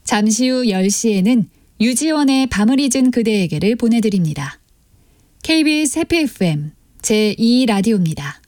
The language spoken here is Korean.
잠시 후 10시에는 유지원의 밤을 잊은 그대에게를 보내드립니다. KBS 해피 FM 제2라디오입니다.